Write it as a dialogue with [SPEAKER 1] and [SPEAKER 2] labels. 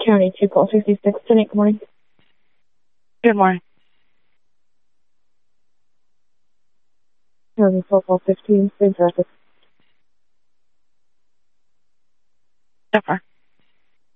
[SPEAKER 1] County 2, call 66. Tonight, good morning.
[SPEAKER 2] Good morning.
[SPEAKER 1] County 4, call 15. Same traffic.
[SPEAKER 2] So far.